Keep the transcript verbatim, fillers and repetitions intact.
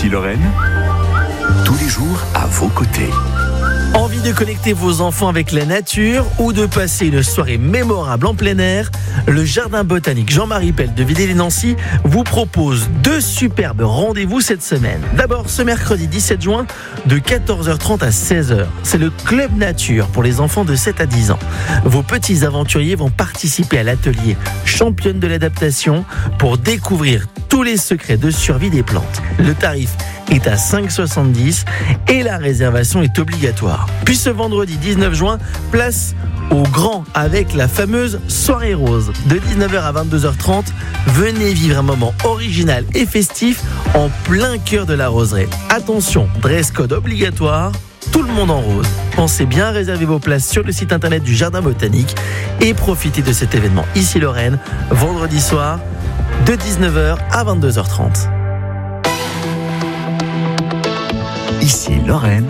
Ici Lorraine, tous les jours à vos côtés. Envie de connecter vos enfants avec la nature ou de passer une soirée mémorable en plein air? Le Jardin botanique Jean-Marie Pelle de Villers-lès-Nancy vous propose deux superbes rendez-vous cette semaine. D'abord, ce mercredi dix-sept juin, de quatorze heures trente à seize heures. C'est le Club Nature pour les enfants de sept à dix ans. Vos petits aventuriers vont participer à l'atelier Championne de l'adaptation pour découvrir tous les secrets de survie des plantes. Le tarif est à cinq euros soixante-dix et la réservation est obligatoire. Puis ce vendredi dix-neuf juin, place au grand avec la fameuse soirée rose. De dix-neuf heures à vingt-deux heures trente, venez vivre un moment original et festif en plein cœur de la roseraie. Attention, dress code obligatoire, tout le monde en rose. Pensez bien à réserver vos places sur le site internet du Jardin botanique et profitez de cet événement ici Lorraine, vendredi soir, de dix-neuf heures à vingt-deux heures trente. Ici Lorraine.